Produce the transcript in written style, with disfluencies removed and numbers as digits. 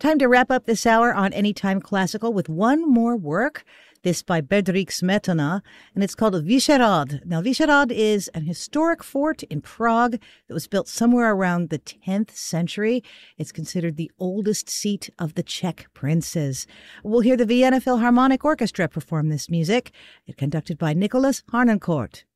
Time to wrap up this hour on Anytime Classical with one more work. This by Bedřich Smetana, and it's called Vyšehrad. Now, Vyšehrad is an historic fort in Prague that was built somewhere around the 10th century. It's considered the oldest seat of the Czech princes. We'll hear the Vienna Philharmonic Orchestra perform this music, conducted by Nicholas Harnoncourt.